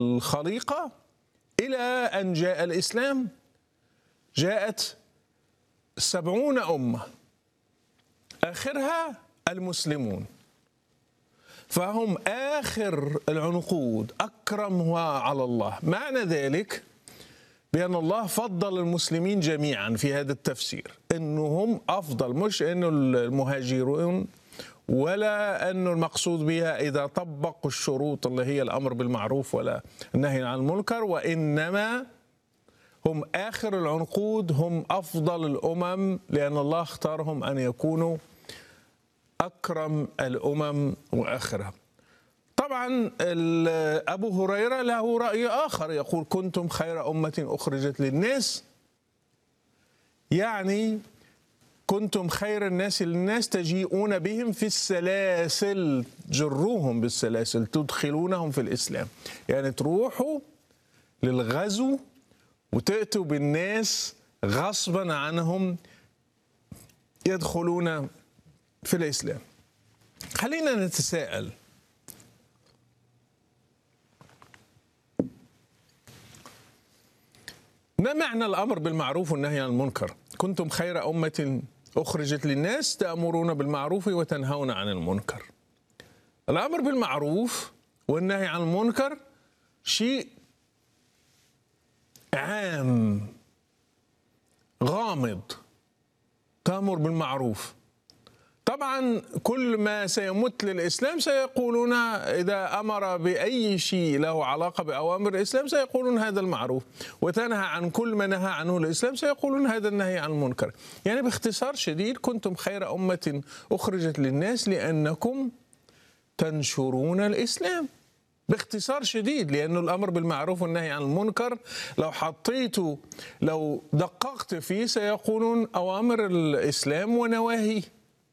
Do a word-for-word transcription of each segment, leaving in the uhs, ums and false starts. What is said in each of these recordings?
الخليقة إلى أن جاء الإسلام جاءت سبعون أمة آخرها المسلمون، فهم آخر العنقود أكرمها على الله. معنى ذلك بأن الله فضل المسلمين جميعا في هذا التفسير، أنهم أفضل، مش أنه المهاجرون ولا أنه المقصود بها إذا طبقوا الشروط اللي هي الأمر بالمعروف ولا النهي عن المنكر، وإنما هم آخر العنقود، هم أفضل الأمم، لأن الله اختارهم أن يكونوا أكرم الأمم وآخرها. طبعا أبو هريرة له رأي آخر، يقول كنتم خير أمة أخرجت للناس، يعني كنتم خير الناس للناس تجيئون بهم في السلاسل، جروهم بالسلاسل، تدخلونهم في الإسلام، يعني تروحوا للغزو وتأتوا بالناس غصبا عنهم يدخلون في الإسلام. خلينا نتساءل، ما معنى الأمر بالمعروف والنهي عن المنكر؟ كنتم خير أمة أخرجت للناس تأمرون بالمعروف وتنهون عن المنكر. الأمر بالمعروف والنهي عن المنكر شيء عام غامض. تأمر بالمعروف، طبعا كل ما سيمت للإسلام سيقولون إذا أمر بأي شيء له علاقة بأوامر الإسلام سيقولون هذا المعروف، وتنهى عن كل ما نهى عنه الإسلام سيقولون هذا النهي عن المنكر. يعني باختصار شديد كنتم خير أمة أخرجت للناس لأنكم تنشرون الإسلام، باختصار شديد. لأنه الأمر بالمعروف والنهي عن المنكر لو حطيته لو دققت فيه سيقولون أوامر الإسلام ونواهي،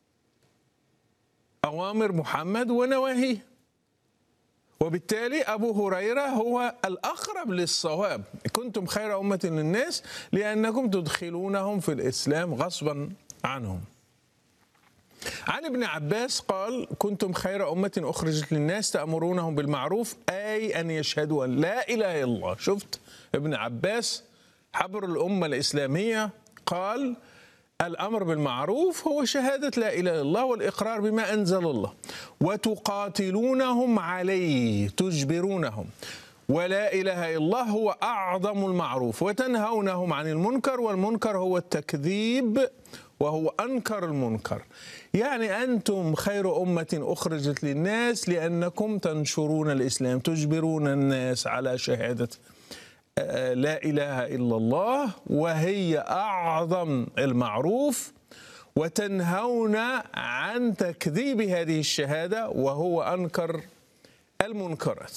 أوامر محمد ونواهيه، وبالتالي أبو هريرة هو الأقرب للصواب. كنتم خير أمة للناس لأنكم تدخلونهم في الإسلام غصبا عنهم. عن ابن عباس قال كنتم خير أمة أخرجت للناس تأمرونهم بالمعروف، أي أن يشهدوا أن لا إله إلا الله. شفت ابن عباس حبر الأمة الإسلامية، قال الأمر بالمعروف هو شهادة لا إله إلا الله والإقرار بما أنزل الله، وتقاتلونهم عليه، تجبرونهم، ولا إله إلا الله هو أعظم المعروف، وتنهونهم عن المنكر، والمنكر هو التكذيب وهو أنكر المنكر. يعني أنتم خير أمة أخرجت للناس لأنكم تنشرون الإسلام، تجبرون الناس على شهادة لا إله إلا الله وهي أعظم المعروف، وتنهون عن تكذيب هذه الشهادة وهو أنكر المنكرات.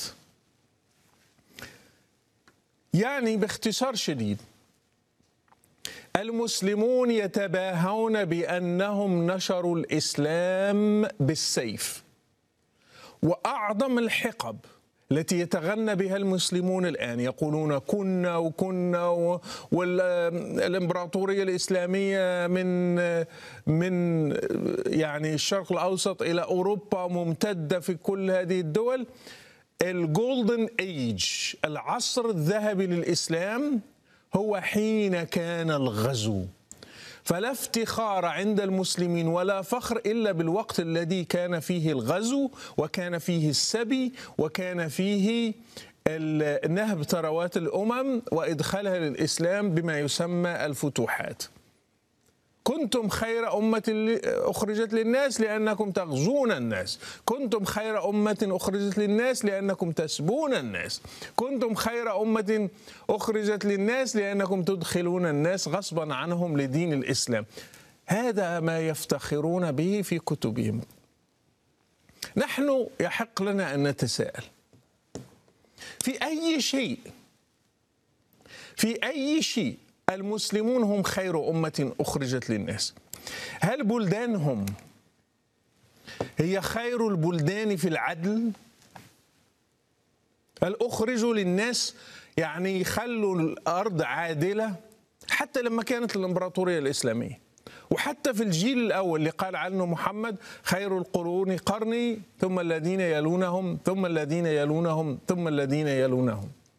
يعني باختصار شديد المسلمون يتباهون بأنهم نشروا الإسلام بالسيف، وأعظم الحقب التي يتغنى بها المسلمون الآن يقولون كنا وكنا، والإمبراطورية الإسلامية من من يعني الشرق الأوسط إلى أوروبا ممتدة في كل هذه الدول. الجولدن ايج، العصر الذهبي للإسلام، هو حين كان الغزو، فلا افتخار عند المسلمين ولا فخر إلا بالوقت الذي كان فيه الغزو، وكان فيه السبي، وكان فيه نهب ثروات الأمم وإدخالها للإسلام بما يسمى الفتوحات. كنتم خير أمة أخرجت للناس لأنكم تغزون الناس، كنتم خير أمة أخرجت للناس لأنكم تسبون الناس، كنتم خير أمة أخرجت للناس لأنكم تدخلون الناس غصبا عنهم لدين الإسلام. هذا ما يفتخرون به في كتبهم. نحن يحق لنا أن نتساءل في أي شيء في أي شيء المسلمون هم خير أمة أخرجت للناس. هل بلدانهم هي خير البلدان في العدل؟ هل أخرجوا للناس يعني يخلوا الأرض عادلة؟ حتى لما كانت الإمبراطورية الإسلامية وحتى في الجيل الأول اللي قال عنه محمد خير القرون قرني ثم الذين يلونهم ثم الذين يلونهم ثم الذين يلونهم.